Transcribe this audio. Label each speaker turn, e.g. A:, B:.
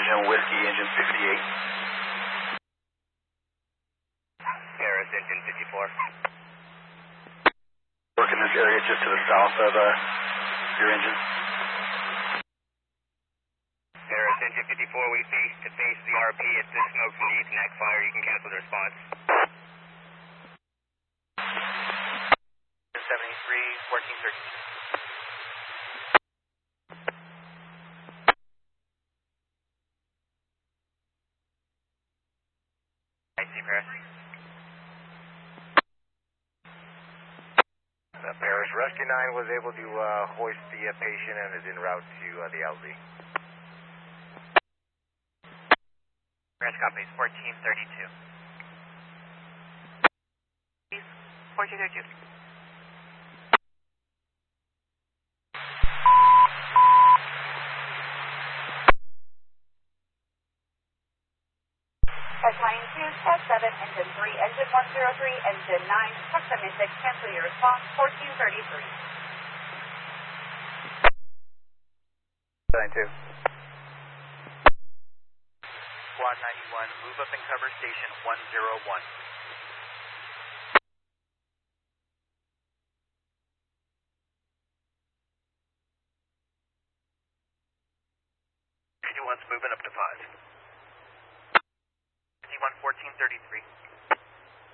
A: engine whiskey, engine 58.
B: Paris, engine 54.
A: Working this area just to the south of your engine.
B: Paris, engine 54, we face the RP. It's the smoke from the Ethernet fire. You can cancel the response.
C: 73, 1430. I see, Paris.
B: Paris, Rescue 9 was able to hoist the patient and is en route to the LZ.
C: Paris copies, 1432. 1432.
D: Line 2, test 7, engine 3, engine 103, engine 9, proximity 6, cancel your response, 1433.
B: Line 2.
C: Squad 91, move up and cover station 101. One's moving up to 5. C1 1433.